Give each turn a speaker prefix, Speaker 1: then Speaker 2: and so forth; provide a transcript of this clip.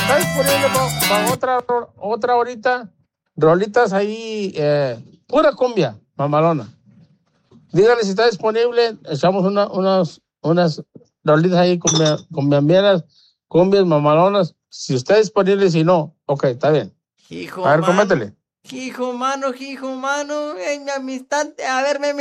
Speaker 1: está disponible para otra horita, rolitas ahí, pura cumbia, mamalona. Dígale si está disponible, echamos unas rolitas ahí cumbiambieras, cumbias mamalonas. Si está disponible, si no, ok, está bien.
Speaker 2: Hijo,
Speaker 1: A ver,
Speaker 2: mano.
Speaker 1: cométele.
Speaker 2: Hijo, mano, en mi amistad, a verme.